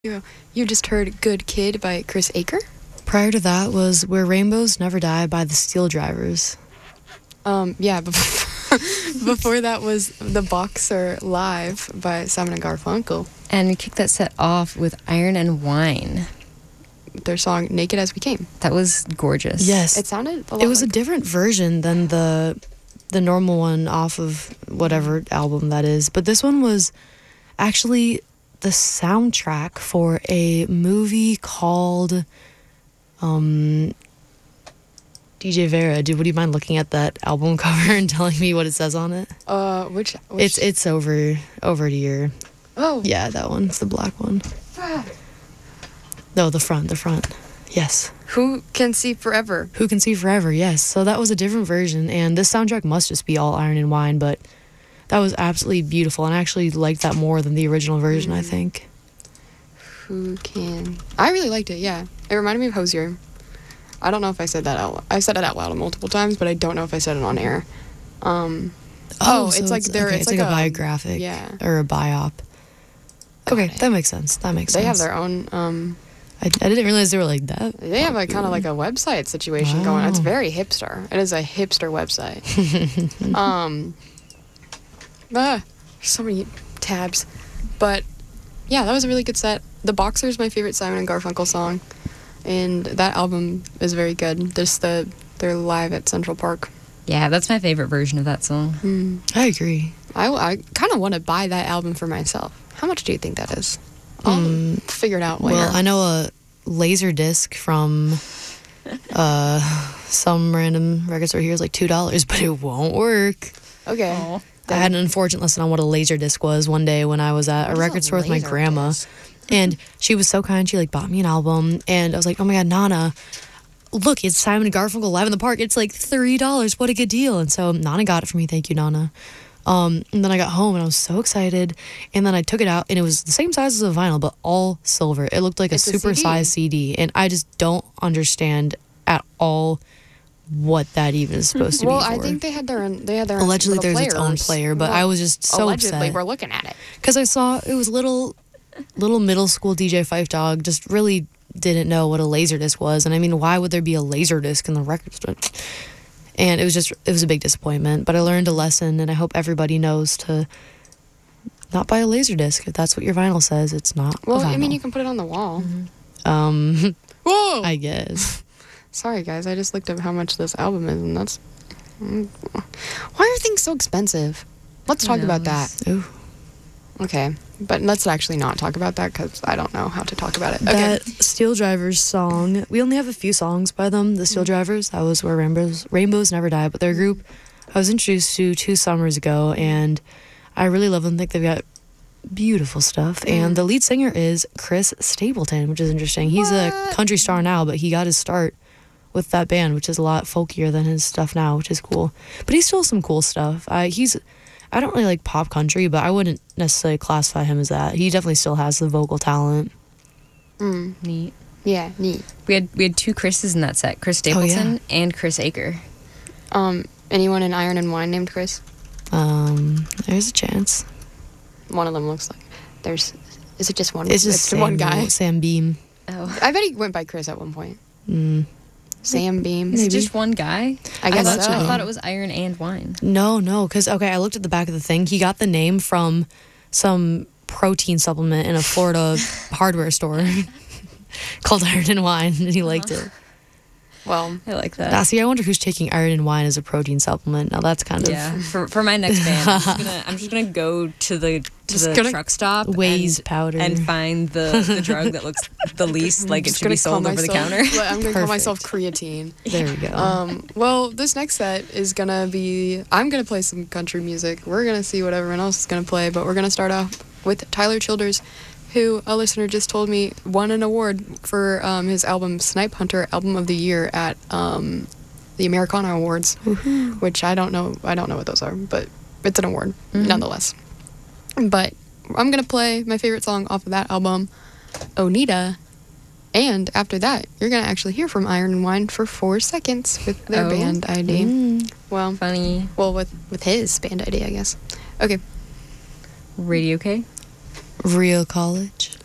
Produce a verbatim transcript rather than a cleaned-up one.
You, you just heard Good Kid by Chris Aker. Prior to that was Where Rainbows Never Die by the Steel Drivers. Um, yeah, before, before that was The Boxer Live by Simon and Garfunkel. And we kicked that set off with Iron and Wine. Their song Naked As We Came. That was gorgeous. Yes. It sounded a lot It was like, a different version than the the normal one off of whatever album that is. But this one was actually the soundtrack for a movie called um, D J Vera. Dude, would you mind looking at that album cover and telling me what it says on it? Uh, which, which It's it's over over to your oh yeah, that one. It's the black one. ah. No, the front, the front. Yes. Who Can See Forever? Who Can See Forever, yes. So that was a different version, and this soundtrack must just be all Iron and Wine, but that was absolutely beautiful, and I actually liked that more than the original version, I think. Who Can? I really liked it. Yeah, it reminded me of Hosier. I don't know if I said that out. I said it out loud multiple times, but I don't know if I said it on air. Um, oh, so it's like they're okay, it's, it's like, like a, biographic, yeah. or a biop. Got Okay, it. that makes sense. That makes They sense. have their own. Um, I, I didn't realize they were like that. They have like kind of like a website situation going. It's Wow. very hipster. It is a hipster website. um, ah, so many tabs, but yeah, that was a really good set. The Boxer is my favorite Simon and Garfunkel song, and that album is very good. Just the they're live at Central Park. Yeah, that's my favorite version of that song. Mm. I agree. I, I kind of want to buy that album for myself. How much do you think that is? I'll Hmm. figure it out later. Well, I know a laser disc from uh, some random record store here is like two dollars, but it won't work. okay. Aw. I had an unfortunate lesson on what a laser disc was one day when I was at What a is record a store with my laser grandma. disc? And she was so kind. She like bought me an album, and I was like, "Oh my god, Nana, look, it's Simon and Garfunkel live in the park. It's like three dollars. What a good deal!" And so Nana got it for me. Thank you, Nana. Um, and then I got home and I was so excited. And then I took it out, and it was the same size as a vinyl, but all silver. It looked like It's a a super C D. sized C D, and I just don't understand at all what that even is supposed to Well, be for. I think they had their own. They had their own Allegedly, little there's its own players. player, but Well, I was just so allegedly, upset. we're looking at it. Because I saw it was little, little middle school D J Fife Dog just really didn't know what a laserdisc was, and I mean, why would there be a laserdisc in the record store? And it was just, it was a big disappointment. But I learned a lesson, and I hope everybody knows to not buy a laserdisc if that's what your vinyl says. It's not. a Well, I mean, vinyl. you can put it on the wall. um, Whoa! I guess. Sorry, guys. I just looked up how much this album is, and that's. Mm. Why are things so expensive? Let's talk Who about knows? that. Ooh, Okay, but let's actually not talk about that because I don't know how to talk about it. Okay. that Steel Drivers song. We only have a few songs by them. The Steel Drivers. That was Where Rainbows Rainbows Never Die. But their group, I was introduced to two summers ago, and I really love them. I think they've got beautiful stuff. And the lead singer is Chris Stapleton, which is interesting. He's a What? country star now, but he got his start with that band, which is a lot folkier than his stuff now, which is cool. But he's still some cool stuff. I, he's, I don't really like pop country, but I wouldn't necessarily classify him as that. He definitely still has the vocal talent. Mm, Neat. yeah, neat. We had we had two Chris's in that set, Chris Oh, yeah. Stapleton and Chris Aker. Um, anyone in Iron and Wine named Chris? Um, there's a chance. One of them looks like. There's. Is it just one? It's just one Samuel- guy. Sam Beam. Oh. I bet he went by Chris at one point. Mm. Sam Beam. Is it Maybe. just one guy? I guess I thought, so. I thought it was Iron and Wine. No, no, because okay, I looked at the back of the thing. He got the name from some protein supplement in a Florida hardware store called Iron and Wine, and he liked it. Well, I like that. Now, see, I wonder who's taking Iron and Wine as a protein supplement. Now that's kind Yeah, of for for my next band, I'm just gonna I'm just gonna go to the to Just the gonna- truck stop Waze and, powder. and find the the drug that looks the least like it just should be gonna sold call over the myself- counter. Well, I'm gonna call Perfect. myself creatine. there we go. Um, well, this next set is gonna be. I'm gonna play some country music. We're gonna see what everyone else is gonna play, but we're gonna start off with Tyler Childers, who a listener just told me won an award for um, his album Snipe Hunter Album of the Year at um, the Americana Awards, which I don't know. I don't know what those are, but it's an award nonetheless. But I'm gonna play my favorite song off of that album, Onita. And after that, you're going to actually hear from Iron and Wine for four seconds with their Oh. band I D. Mm. Well, Funny. well, with, with his band I D, I guess. Okay. Radio K. Real college.